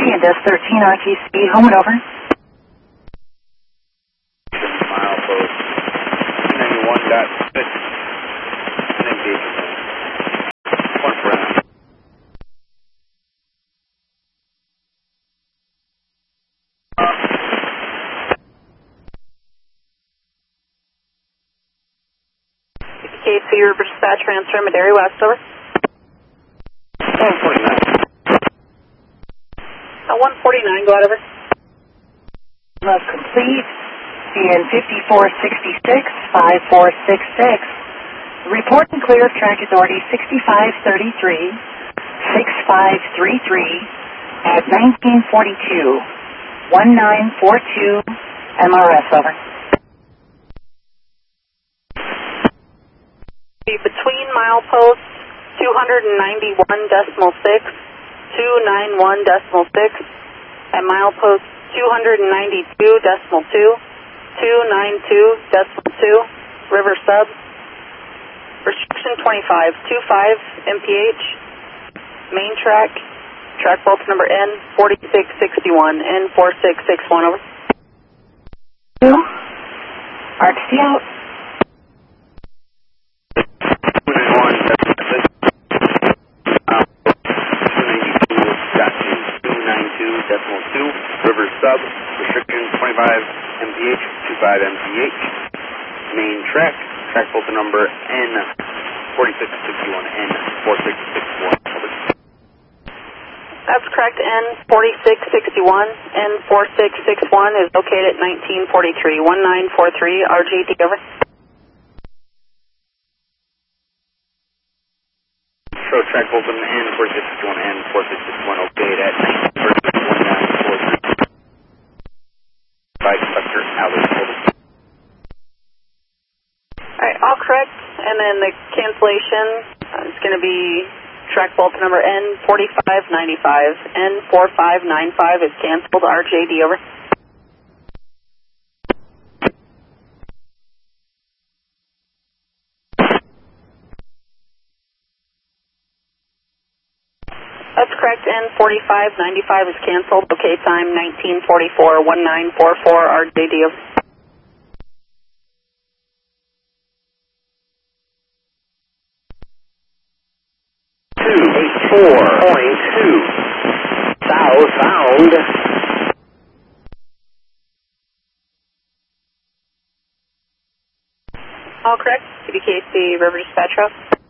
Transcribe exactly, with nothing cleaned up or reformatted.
and S thirteen R T C, home and over. Milepost two ninety-one dot six. Engagement. One for now. K C River Dispatch, transfer Madera West, over. one forty-nine. Uh, one forty-nine, go out, over. Love complete. C N fifty-four sixty-six, five four six six. Report and clear of track authority sixty-five thirty-three, six five three three at nineteen forty-two, nineteen forty-two M R S, over. Between mileposts two ninety-one decimal six, two ninety-one decimal six, and milepost two ninety-two decimal two, two ninety-two decimal two, river sub. Restriction twenty-five, twenty-five M P H, main track, track bulletin number N forty-six sixty-one, N forty-six sixty-one, over. Two, R T C out. River sub, restriction twenty-five M P H, twenty-five M P H, main track, track bulletin number N forty-six sixty-one, N forty-six sixty-one, over. That's correct, N forty-six sixty-one, N forty-six sixty-one is located at nineteen forty-three, nineteen forty-three, R G D, over. Show track bulletin N forty-six sixty-one, N forty-six sixty-one, located at nineteen forty-three, nineteen forty-three. By conductor Alex, over. Alright, all correct, and then the cancellation uh, is going to be track bulletin number N forty-five ninety-five, N forty-five ninety-five is canceled, R J D, over. That's correct, N forty-five ninety-five is canceled, okay, time nineteen forty-four, nineteen forty-four, R J D, over. two eighty-four point two, southbound. All correct, C B K C River Dispatch Route.